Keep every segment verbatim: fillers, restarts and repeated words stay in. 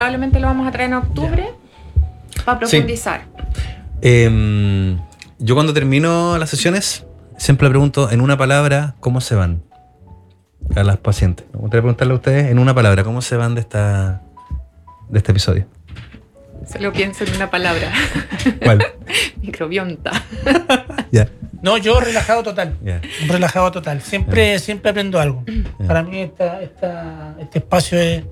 Probablemente lo vamos a traer en octubre ya. Para profundizar. Sí. Eh, yo cuando termino las sesiones siempre le pregunto en una palabra cómo se van a las pacientes. Me gustaría preguntarle a ustedes en una palabra cómo se van de esta de este episodio. Solo pienso en una palabra. ¿Cuál? Microbionta. Ya. No, yo relajado total. Yeah. Relajado total. Siempre, yeah. siempre aprendo algo. Yeah. Para mí esta, esta, este espacio es,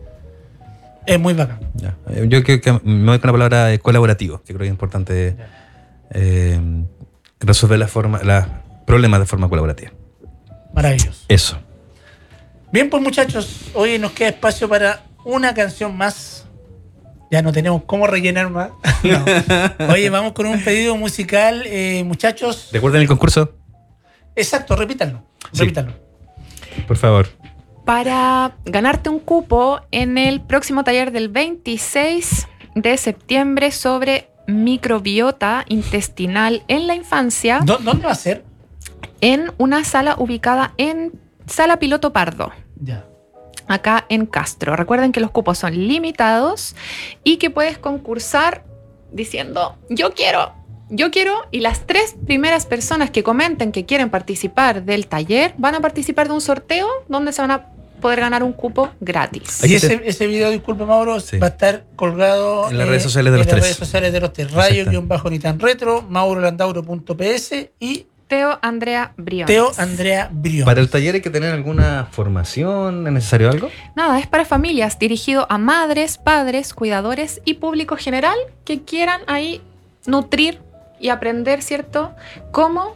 es muy bacán. Yeah. Yo creo que me voy con la palabra colaborativo, que creo que es importante yeah. eh, resolver la forma, los problemas de forma colaborativa. Maravilloso. Eso. Bien, pues muchachos, hoy nos queda espacio para una canción más. Ya no tenemos cómo rellenar más. No. Oye, vamos con un pedido musical, eh, muchachos. ¿Recuerdan el concurso? Exacto, repítanlo. Sí. Repítanlo. Por favor. Para ganarte un cupo en el próximo taller del veintiséis de septiembre sobre microbiota intestinal en la infancia. ¿Dónde va a ser? En una sala ubicada en Sala Piloto Pardo. Ya. Acá en Castro. Recuerden que los cupos son limitados y que puedes concursar diciendo yo quiero, yo quiero, y las tres primeras personas que comenten que quieren participar del taller van a participar de un sorteo donde se van a poder ganar un cupo gratis. Y ese, ese video, disculpe Mauro, sí. va a estar colgado en las eh, redes sociales de los en tres. las redes sociales de los tres. Radio-ni tan retro, mauro landauro punto p s y Teo Andrea Briones. Teo Andrea Briones. ¿Para el taller hay que tener alguna formación? ¿Es necesario algo? Nada, es para familias, dirigido a madres, padres, cuidadores y público general que quieran ahí nutrir y aprender, ¿cierto?, cómo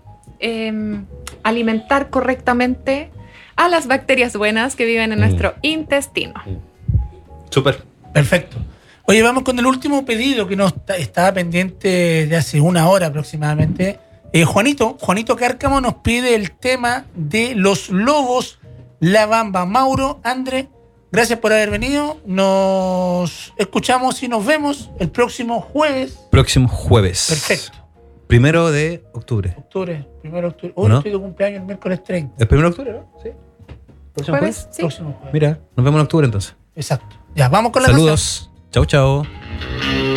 eh, alimentar correctamente a las bacterias buenas que viven en mm. nuestro intestino. Súper. Perfecto. Oye, vamos con el último pedido que nos estaba pendiente de hace una hora aproximadamente. Eh, Juanito, Juanito Cárcamo nos pide el tema de los lobos La Bamba. Mauro, André, gracias por haber venido. Nos escuchamos y nos vemos el próximo jueves. Próximo jueves. Perfecto. Primero de octubre. Octubre, primero de octubre. Hoy ¿no? estoy de cumpleaños el miércoles treinta. ¿El primero de octubre, no? Sí. ¿Próximo jueves? jueves? Sí. Próximo jueves. Mira, nos vemos en octubre entonces. Exacto. Ya, vamos con la Saludos. Chau, chau.